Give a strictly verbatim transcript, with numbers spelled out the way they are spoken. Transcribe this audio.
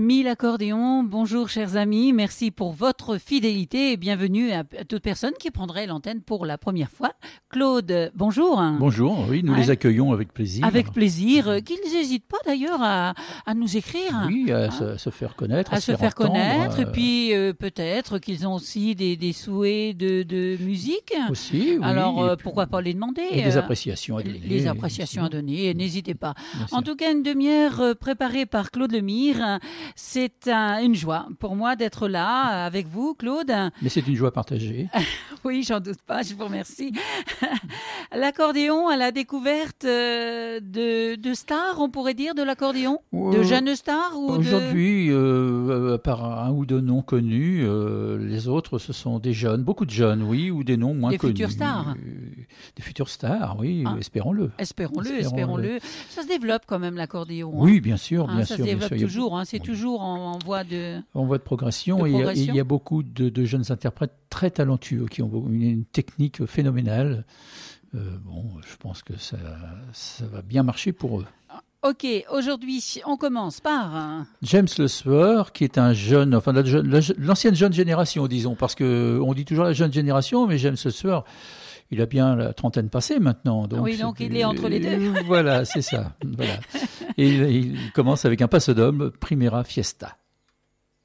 Mille accordéons, bonjour chers amis, merci pour votre fidélité et bienvenue à, à toute personne qui prendrait l'antenne pour la première fois. Claude, bonjour. Bonjour, oui, nous ouais. les accueillons avec plaisir. Avec plaisir, qu'ils n'hésitent pas d'ailleurs à, à nous écrire. Oui, à, hein? se, à se faire connaître, à, à se faire, faire connaître, euh... et puis euh, peut-être qu'ils ont aussi des, des souhaits de, de musique. Aussi, oui. Alors euh, puis, pourquoi pas les demander. Et des appréciations à donner. Les appréciations à donner, n'hésitez pas. En tout cas, une demi-heure préparée par Claude Lemire. C'est un, une joie pour moi d'être là avec vous, Claude. Mais c'est une joie partagée. Oui, j'en doute pas, je vous remercie. L'accordéon à la découverte de, de stars, on pourrait dire, de l'accordéon, euh, de jeunes stars ou Aujourd'hui, de... euh, par un ou deux noms connus, euh, les autres, ce sont des jeunes, beaucoup de jeunes, oui, ou des noms moins des connus. Des futures stars. Des futures stars, oui, ah. espérons-le. Espérons-le, espérons-le. espérons-le. Ça se développe quand même, l'accordéon. Oui, bien sûr, hein, bien ça sûr. Ça se développe bien sûr. toujours, hein, c'est oui. toujours en, en voie de... En voie de progression, de et progression. il y, y a beaucoup de, de jeunes interprètes très talentueux qui ont une, une technique phénoménale. Euh, bon, je pense que ça, ça va bien marcher pour eux. Ok, aujourd'hui, on commence par... James Lesueur, qui est un jeune, enfin la, la, l'ancienne jeune génération, disons, parce qu'on dit toujours la jeune génération, mais James Lesueur, il a bien la trentaine passée maintenant. Donc oui, donc il est entre les deux. Voilà, c'est ça. Voilà. Et il, il commence avec un passo doble, Primera Fiesta.